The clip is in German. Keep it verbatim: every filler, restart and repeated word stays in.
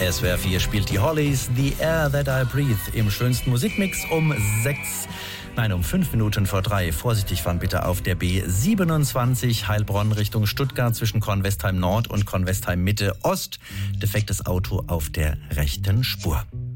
S W R vier spielt die Hollies, The Air That I Breathe im schönsten Musikmix um sechs, nein, um fünf Minuten vor drei. Vorsichtig fahren bitte auf der B siebenundzwanzig Heilbronn Richtung Stuttgart zwischen Kornwestheim Nord und Kornwestheim Mitte Ost. Defektes Auto auf der rechten Spur.